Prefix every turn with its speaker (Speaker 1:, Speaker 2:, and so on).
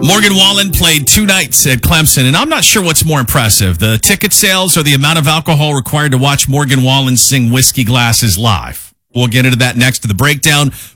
Speaker 1: Morgan Wallen played 2 nights at Clemson, and I'm not sure what's more impressive, the ticket sales or the amount of alcohol required to watch Morgan Wallen sing Whiskey Glasses live. We'll get into that next to the breakdown.